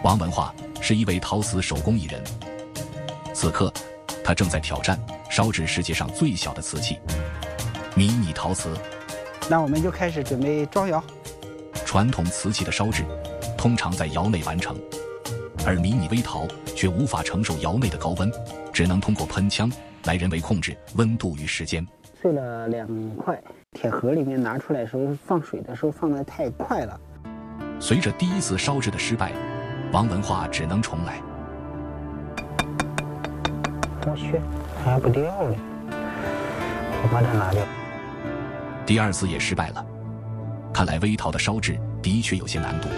王文化是一位陶瓷手工艺人，此刻他正在挑战烧制世界上最小的瓷器——迷你陶瓷。 那我们就开始准备装窑。 传统瓷器的烧制通常在窑内完成，而迷你微陶却无法承受窑内的高温，只能通过喷枪来人为控制温度与时间。 碎了2块，铁盒里面拿出来的时候放水的时候放得太快了。 随着第一次烧制的失败，王文化只能重来。 我去，还不掉了，我把它拿掉。 第二次也失败了，看来微陶的烧制的确有些难度。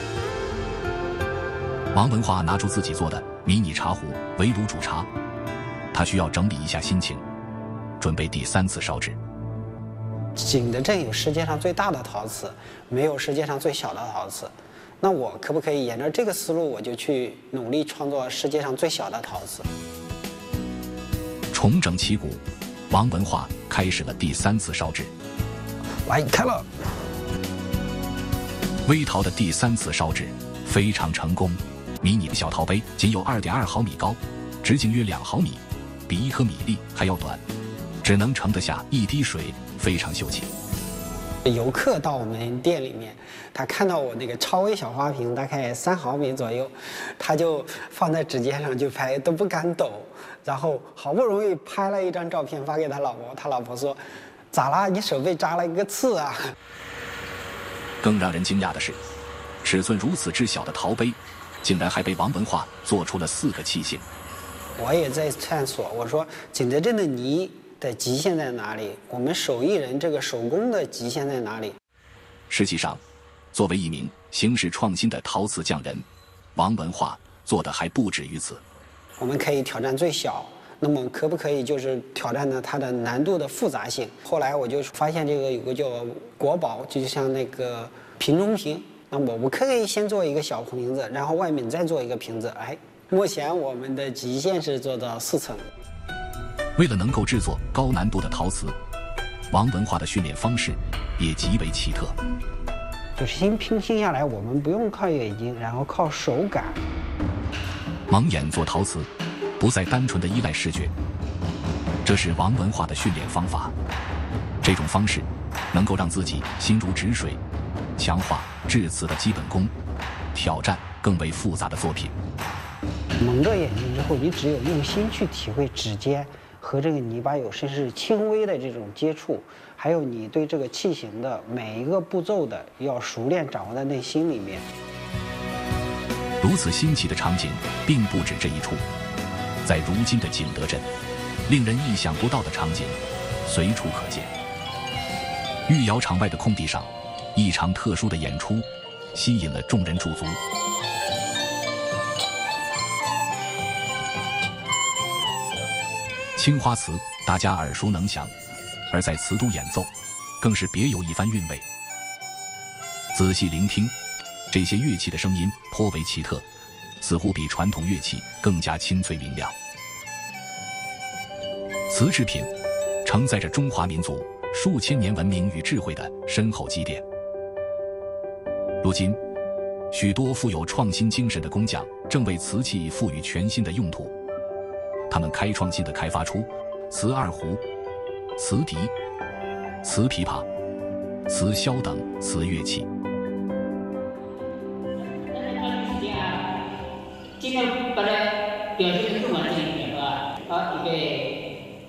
王文化拿出自己做的迷你茶壶，围炉煮茶。他需要整理一下心情，准备第3次烧制。 景德镇有世界上最大的陶瓷，没有世界上最小的陶瓷。那我可不可以沿着这个思路，我就去努力创作世界上最小的陶瓷？ 重整旗鼓，王文化开始了第3次烧制。 来，开了。 微陶的第3次烧制非常成功。迷你的小陶杯仅有2.2毫米高，直径约2毫米，比1颗米粒还要短，只能盛得下1滴水，非常秀气。 游客到我们店里面，他看到我那个超微小花瓶，大概3毫米左右，他就放在指尖上就拍，都不敢抖。然后好不容易拍了一张照片发给他老婆，他老婆说：“咋啦？你手被扎了一个刺啊？” 更让人惊讶的是，尺寸如此之小的陶杯，竟然还被王文化做出了4个器型。 我也在探索，我说景德镇的泥的极限在哪里？我们手艺人这个手工的极限在哪里？ 实际上，作为一名形式创新的陶瓷匠人，王文化做的还不止于此。 我们可以挑战最小，那么可不可以就是挑战呢它的难度的复杂性？后来我就发现这个有个叫国宝，就像那个瓶中瓶。那么我可以先做一个小瓶子，然后外面再做一个瓶子。哎，目前我们的极限是做到4层。 为了能够制作高难度的陶瓷，王文化的训练方式也极为奇特。 就是先拼接下来，我们不用靠眼睛，然后靠手感。 蒙眼做陶瓷，不再单纯的依赖视觉，这是王文化的训练方法。这种方式能够让自己心如止水，强化制瓷的基本功，挑战更为复杂的作品。 蒙着眼睛之后，你只有用心去体会指尖和这个泥巴有甚至轻微的这种接触，还有你对这个器型的每一个步骤的要熟练掌握在内心里面。 如此新奇的场景并不止这一处，在如今的景德镇，令人意想不到的场景随处可见。御窑场外的空地上，一场特殊的演出吸引了众人驻足。青花瓷大家耳熟能详，而在瓷中演奏更是别有一番韵味。仔细聆听，这些乐器的声音颇为奇特，似乎比传统乐器更加清脆明亮。瓷制品承载着中华民族数千年文明与智慧的深厚积淀。如今，许多富有创新精神的工匠正为瓷器赋予全新的用途。他们开创性地开发出瓷二胡、瓷笛、瓷琵琶、瓷箫等瓷乐器。 尽量把它表现得更完整一点，是吧？好，预备。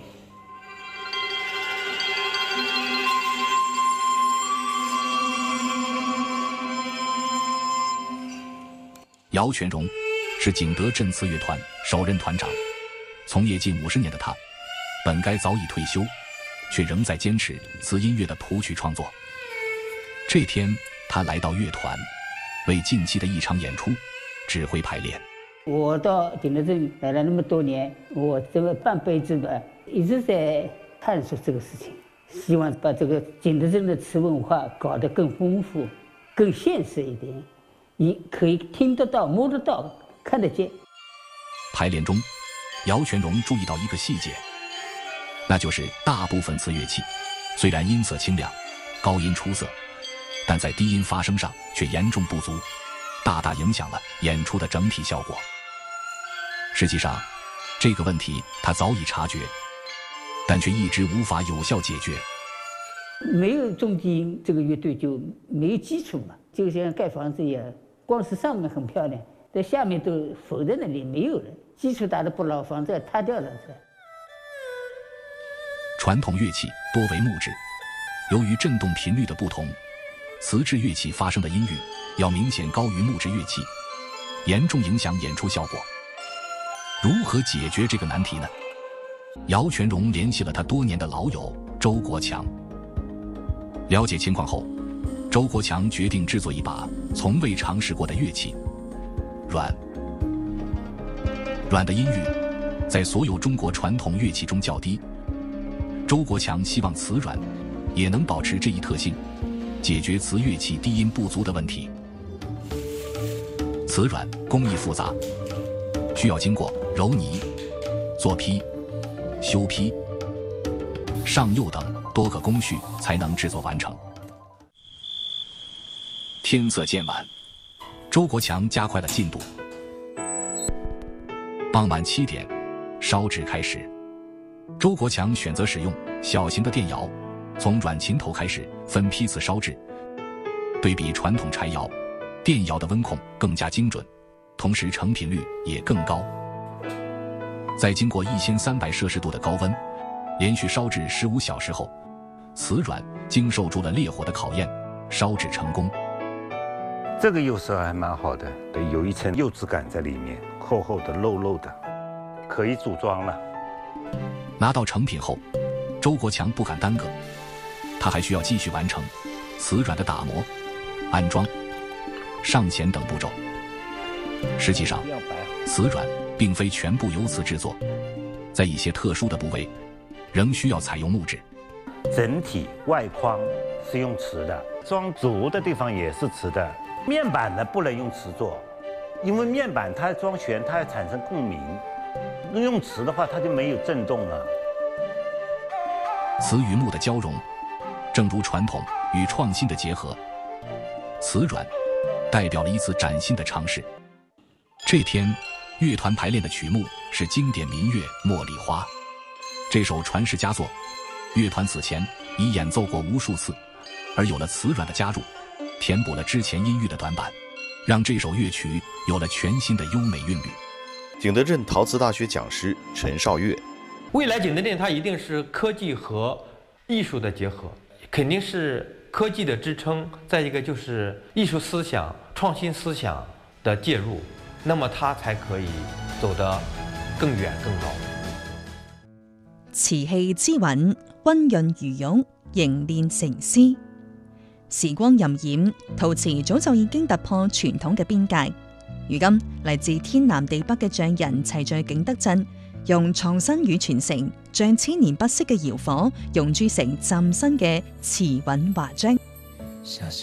姚全荣是景德镇瓷乐团首任团长，从业近50年的他，本该早已退休，却仍在坚持瓷音乐的谱曲创作。这天，他来到乐团，为近期的一场演出指挥排练。 我到景德镇来了那么多年，我这个半辈子吧，一直在探索这个事情，希望把这个景德镇的瓷文化搞得更丰富、更现实一点，你可以听得到、摸得到、看得见。 排练中，姚全荣注意到一个细节，那就是大部分瓷乐器虽然音色清亮、高音出色，但在低音发声上却严重不足， 大大影响了演出的整体效果。实际上，这个问题他早已察觉，但却一直无法有效解决。 没有重低音，这个乐队就没有基础嘛，就像盖房子一样，光是上面很漂亮，在下面都浮在那里，没有了，基础打得不牢，房子要塌掉了。 传统乐器多为木质，由于振动频率的不同，磁质乐器发生的音域要明显高于木质乐器，严重影响演出效果。如何解决这个难题呢？姚全荣联系了他多年的老友周国强。了解情况后，周国强决定制作一把从未尝试过的乐器——阮。阮的音域在所有中国传统乐器中较低，周国强希望磁阮也能保持这一特性，解决磁乐器低音不足的问题。磁阮工艺复杂，需要经过揉泥、做坯、修坯、上釉等多个工序才能制作完成。天色渐晚，周国强加快了进度。傍晚7点，烧制开始。周国强选择使用小型的电窑，从软琴头开始分批次烧制。对比传统柴窑，电窑的温控更加精准，同时成品率也更高。在经过1300摄氏度的高温，连续烧制15小时后，磁阮经受住了烈火的考验，烧制成功。 这个釉色还蛮好的，对，有一层釉质感在里面，厚厚的、肉肉的，可以组装了。 拿到成品后，周国强不敢耽搁，他还需要继续完成磁阮的打磨、安装、上钳等步骤。实际上，磁阮并非全部由磁制作，在一些特殊的部位，仍需要采用木质。 整体外框是用瓷的，装足的地方也是瓷的。面板呢不能用瓷做，因为面板它装旋，它要产生共鸣。用瓷的话，它就没有震动了。 瓷与木的交融，正如传统与创新的结合，磁阮代表了一次崭新的尝试。这天，乐团排练的曲目是经典民乐《茉莉花》。这首传世佳作，乐团此前已演奏过无数次，而有了磁阮的加入，填补了之前音域的短板，让这首乐曲有了全新的优美韵律。 景德镇陶瓷大学讲师陈少月： 未来景德镇它一定是科技和艺术的结合，肯定是科技的支撑，再一个就是艺术思想、创新思想的介入，那么它才可以走得更远更高。 瓷器之韻，溫潤如玉，凝練成詩。時光荏苒，陶瓷早就已經突破傳統嘅邊界。如今嚟自天南地北嘅匠人齊聚景德鎮，用創新與傳承，將千年不息嘅窯火熔鑄成嶄新嘅瓷韻華章。